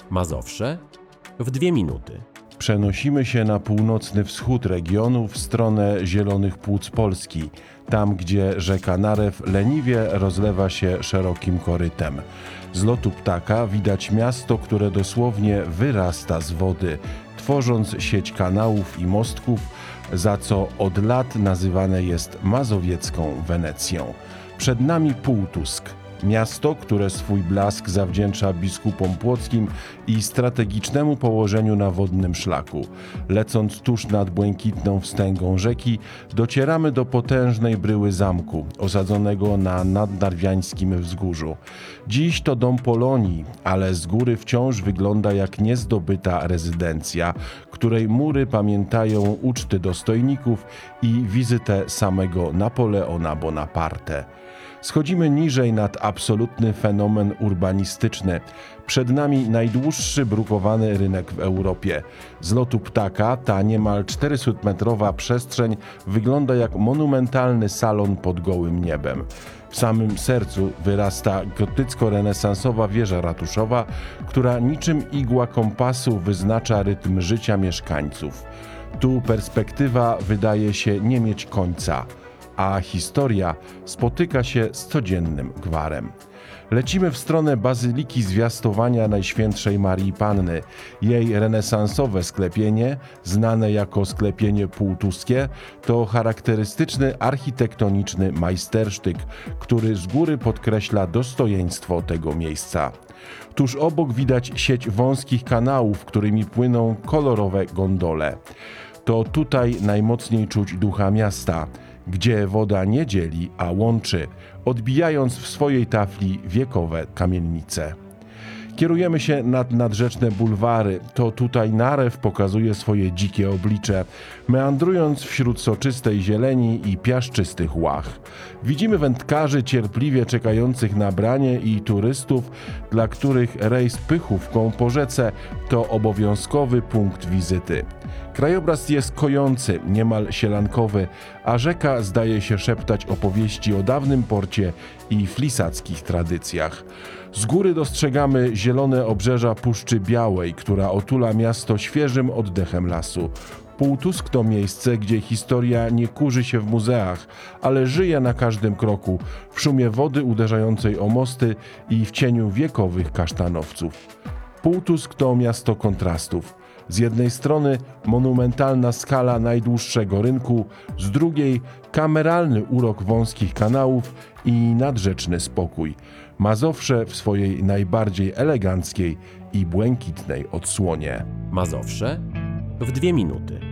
Mazowsze w 2 minuty. Przenosimy się na północny wschód regionu w stronę Zielonych Płuc Polski, tam gdzie rzeka Narew leniwie rozlewa się szerokim korytem. Z lotu ptaka widać miasto, które dosłownie wyrasta z wody, tworząc sieć kanałów i mostków, za co od lat nazywane jest mazowiecką Wenecją. Przed nami Półtusk. Miasto, które swój blask zawdzięcza biskupom płockim i strategicznemu położeniu na wodnym szlaku. Lecąc tuż nad błękitną wstęgą rzeki, docieramy do potężnej bryły zamku, osadzonego na nadnarwiańskim wzgórzu. Dziś to dom Polonii, ale z góry wciąż wygląda jak niezdobyta rezydencja, której mury pamiętają uczty dostojników i wizytę samego Napoleona Bonaparte. Schodzimy niżej nad absolutny fenomen urbanistyczny. Przed nami najdłuższy brukowany rynek w Europie. Z lotu ptaka ta niemal 400-metrowa przestrzeń wygląda jak monumentalny salon pod gołym niebem. W samym sercu wyrasta gotycko-renesansowa wieża ratuszowa, która niczym igła kompasu wyznacza rytm życia mieszkańców. Tu perspektywa wydaje się nie mieć końca, a historia spotyka się z codziennym gwarem. Lecimy w stronę Bazyliki Zwiastowania Najświętszej Marii Panny. Jej renesansowe sklepienie, znane jako sklepienie półtuskie, to charakterystyczny architektoniczny majstersztyk, który z góry podkreśla dostojeństwo tego miejsca. Tuż obok widać sieć wąskich kanałów, którymi płyną kolorowe gondole. To tutaj najmocniej czuć ducha miasta, gdzie woda nie dzieli, a łączy, odbijając w swojej tafli wiekowe kamienice. Kierujemy się nad nadrzeczne bulwary. To tutaj Narew pokazuje swoje dzikie oblicze, meandrując wśród soczystej zieleni i piaszczystych łach. Widzimy wędkarzy cierpliwie czekających na branie i turystów, dla których rejs pychówką po rzece to obowiązkowy punkt wizyty. Krajobraz jest kojący, niemal sielankowy, a rzeka zdaje się szeptać opowieści o dawnym porcie i flisackich tradycjach. Z góry dostrzegamy zielone obrzeża Puszczy Białej, która otula miasto świeżym oddechem lasu. Półtusk to miejsce, gdzie historia nie kurzy się w muzeach, ale żyje na każdym kroku, w szumie wody uderzającej o mosty i w cieniu wiekowych kasztanowców. Półtusk to miasto kontrastów. Z jednej strony monumentalna skala najdłuższego rynku, z drugiej kameralny urok wąskich kanałów i nadrzeczny spokój. Mazowsze w swojej najbardziej eleganckiej i błękitnej odsłonie. Mazowsze w 2 minuty.